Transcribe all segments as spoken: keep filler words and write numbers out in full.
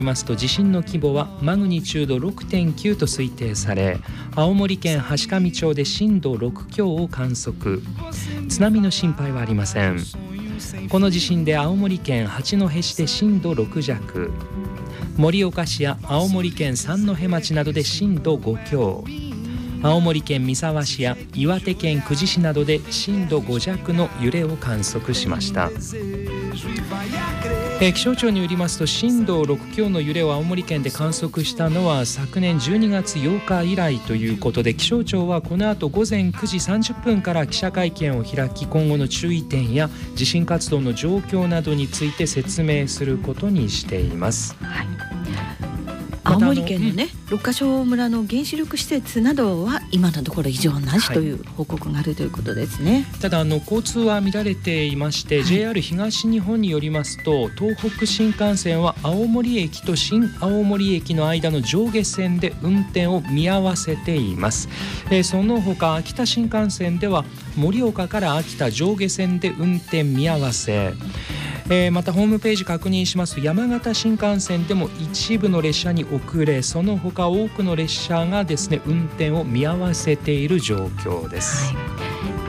ますと地震の規模はマグニチュード ろくてんきゅう と推定され、青森県階上町で震度ろく強を観測。津波の心配はありません。この地震で青森県八戸市で震度ろく弱、盛岡市や青森県三戸町などで震度ご強、青森県三沢市や岩手県久慈市などで震度ご弱の揺れを観測しました。えー、気象庁によりますと、震度ろく強の揺れを青森県で観測したのは昨年じゅうにがつようか以来ということで、気象庁はこの後午前くじさんじゅっぷんから記者会見を開き、今後の注意点や地震活動の状況などについて説明することにしています。はい、 青森県のね、六ヶ所村の原子力施設などは今のところ異常なしという報告があるということですね。 はい、ただあの交通は乱れていまして、はい、ジェイアール 東日本によりますと、東北新幹線は青森駅と新青森駅の間の上下線で運転を見合わせています。えー、その他秋田新幹線では盛岡から秋田上下線で運転見合わせ。えー、またホームページ確認しますと、山形新幹線でも一部の列車に遅れ、その他多くの列車がですね運転を見合わせている状況です。 はい、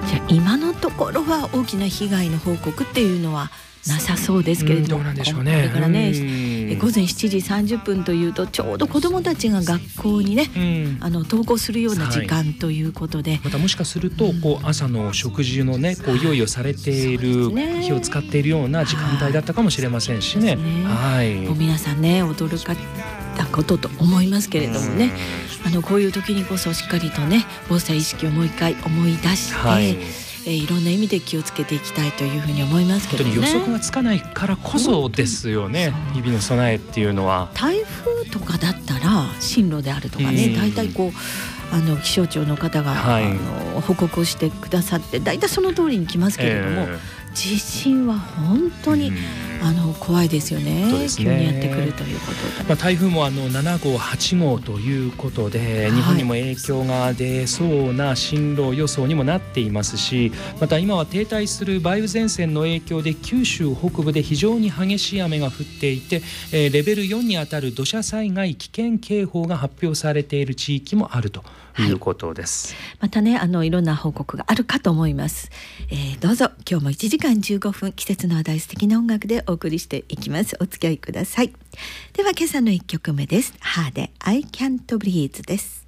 じゃあ今のところは大きな被害の報告っていうのはなさそうですけれども、 どうなんでしょうね。 これからね、午前しちじさんじゅっぷんというとちょうど子どもたちが学校にね、あの登校するような時間ということで、はい、 またもしかするとこう朝の食事のねこう用意をされている、ね、火を使っているような時間帯だったかもしれませんしね。はい、 もう皆さんね驚かれたことと思いますけれどもね、あのこういう時にこそしっかりとね防災意識をもう一回思い出して、はい、えー、いろんな意味で気をつけていきたいというふうに思いますけどね。 本当に予測がつかないからこそですよね、日々の備えっていうのは。 台風とかだったら進路であるとかね、大体こうあの気象庁の方が、はい、あの報告をしてくださって大体その通りに来ますけれども、えー、地震は本当に、うん、あの怖いですよね。そうですね、急にやってくるということで、 まあ、台風もあのななごうはちごうということで、はい、日本にも影響が出そうな進路予想にもなっていますし、また今は停滞する梅雨前線の影響で九州北部で非常に激しい雨が降っていて、えー、レベルよんにあたる土砂災害危険警報が発表されている地域もあるということです。はい、 またねあのいろんな報告があるかと思います。えー、どうぞ今日もいちじかんじゅうごふん季節の話題、素敵な音楽でお送りしていきます。お付き合いください。では今朝のいっきょくめです。ハーで I Can't Breathe です。